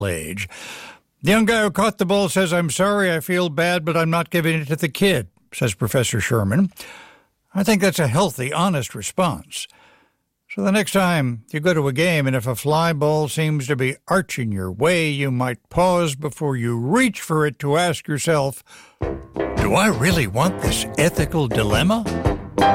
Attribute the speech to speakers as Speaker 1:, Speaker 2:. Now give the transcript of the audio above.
Speaker 1: age. The young guy who caught the ball says, "I'm sorry, I feel bad, but I'm not giving it to the kid," says Professor Sherman. I think that's a healthy, honest response. So the next time you go to a game and if a fly ball seems to be arching your way, you might pause before you reach for it to ask yourself, do I really want this ethical dilemma?